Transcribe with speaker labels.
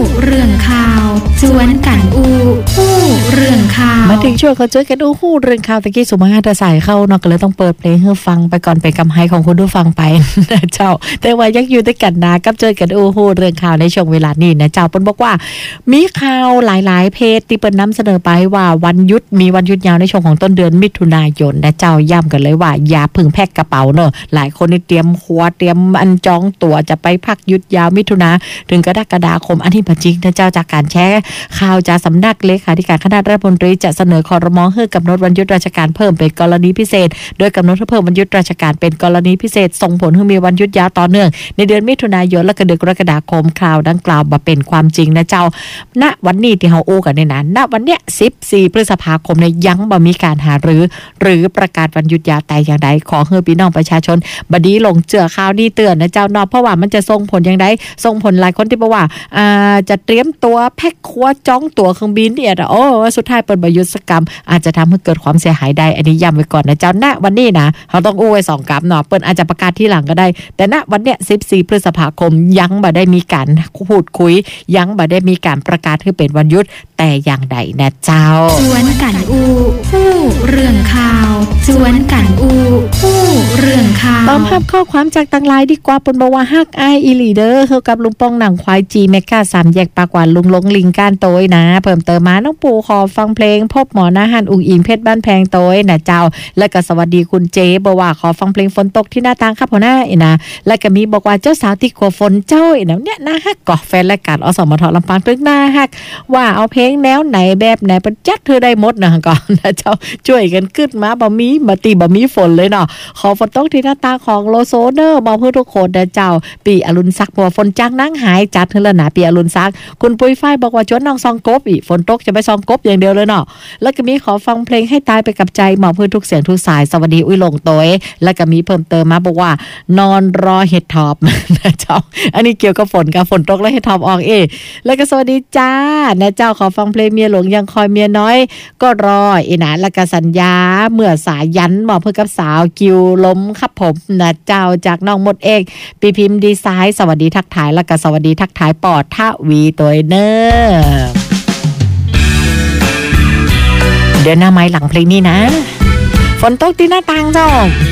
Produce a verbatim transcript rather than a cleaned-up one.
Speaker 1: เรื่องข่าวชวนกันอูฮู้เรื่องข่าว
Speaker 2: มาถึงช่วงเขาช่วยกันอูฮู้เรื่องข่าวตะกี้สุมาหาตะสายเข้าเนาะก็เลยต้องเปิดเพลงให้ฟังไปก่อนเป็นกำไฮของคุณผู้ฟังไปนะเจ้าแต่ว่ายังอยู่ด้วยกันนะกับช่วยกันอูฮู้เรื่องข่าวในช่วงเวลานี้นะเจ้าเปิ้นบอกว่ามีข่าวหลายๆเพจที่เปิ้นนำเสนอไปว่าวันหยุดมีวันหยุดยาวในช่วงของต้นเดือนมิถุนายนนะเจ้าย้ำกันเลยว่าอย่าพึ่งแพ็คกระเป๋าเนอะหลายคนนี่เตรียมหัวเตรียมอันจองตั๋วจะไปพักหยุดยาวมิถุนาถึงกรกฎาคมอันนี้บ่จริงนะเจ้าจากการแชร์ข่าวจากสำนักเลขาธิการคณะรัฐมนตรีจะเสนอครม.ให้กำหนดวันหยุดราชการเพิ่มเป็นกรณีพิเศษโดยกำหนดให้เพิ่มวันหยุดราชการเป็นกรณีพิเศษส่งผลให้มีวันหยุดยาวต่อเนื่องในเดือนมิถุนายนและก็เดือนกรกฎาคมข่าวดังกล่าวบ่เป็นความจริงนะเจ้าณวันนี้ที่เฮาโอ้กันเนี่ยนะณวันเนี้ยสิบสี่พฤษภาคมเนี่ยยังบ่มีการหารือหรือประกาศวันหยุดยาวแต่อย่างใดขอให้พี่น้องประชาชนบดีลงเจือข่าวนี้เตือนนะเจ้าเนาะเพราะว่ามันจะส่งผลอย่างใดส่งผลหลายคนที่บอกว่าอ่าจะเตรียมตัวแพ็คครัวจ้องตั๋วเครื่องบินเนี่ยโอ้สุดท้ายเปิดประยุทธ์กรรมอาจจะทำให้เกิดความเสียหายได้อันนี้ย้ำไว้ก่อนนะเจ้าณวันนี้นะเขาต้องอู้ไว้สองกรรมเนาะเปิ้นอาจจะประกาศที่หลังก็ได้แต่ณวันเนี้ยสิบสี่พฤษภาคมยังบ่ได้มีการพูดคุยยังบ่ได้มีการประกาศให้เป็นวันหยุดแต่อย่างใดนะเจ้า
Speaker 1: ชวนกันอูฮู้เรื่องข่าวชวนกันอูฮู้เรื่องข่าว
Speaker 2: ตามภาพข้อความจากตังไลน์ดีกว่าเปิ้นบอกว่าฮักอ้ายอีหลีเด้อเฮากับลุงป้องหนังควายจีเมกาสามแยกปากหวานลุงลงลิงก้านโตยนะเพิ่มเติมมาน้องปู่ขอฟังเพลงพบหมอนาหันอุ๋งอิงเพชรบ้านแพงโตยนะเจ้าแล้วก็สวัสดีคุณเจบอกว่าขอฟังเพลงฝนตกที่หน้าต่างครับหัวหน้าอีนะแล้วก็มีบอกว่าเจ้าสาวที่กลัวฝนเจ้าอีนะเนี่ยน่าฮักก่อแฟนรายการอสมทลำปางตึกหน้าฮักว่าเอาเพลงแนวไหนแบบไหนเปิ้นจัดเธอได้หมดนะก่อนนะเจ้าช่วยกันขึ้นมาบ่มีมาตีบ่มีฝนเลยเนาะขอฝนตกที่หน้าต่างของโลโซเนอร์บอกเพื่อทุกคนนะเจ้าปีอรุณศักดิ์บอกฝนจ้างนั่งหายจัดเธอละนะปีอรุณศักดิ์คุณปุ้ยฝ้ายบอกว่าชวนน้องซองกบอีฝนตกจะไปซองกบอย่างเดียวเลยเนาะแล้วก็มีขอฟังเพลงให้ตายไปกับใจหมอเพื่อทุกเสียงทุกสายสวัสดีอุ้ยลงโตยแล้วก็มีเพิ่มเติมมาบอกว่านอนรอเห็ดทอบนะเจ้าอันนี้เกี่ยวกับฝนกับฝนตกแล้วเห็ดทอบออกเอแล้วก็สวัสดีจ้านะเจ้าขอฟังเพลงเมียหลวงยังคอยเมียน้อยก็รออีนะแล้วก็สัญญาเมื่อสายยันหมอเพื่อกับสาวคิวล้มครับผมนะเจ้าจากน้องหมดเอกปีพิมพ์ดีไซน์สวัสดีทักทายแล้วก็สวัสดีทักทายปอดท่าวีตัวเนอร์เดี๋ยวหน้าไม้หลังเพลงนี้นะฝนตกที่หน้าต่างเจ้า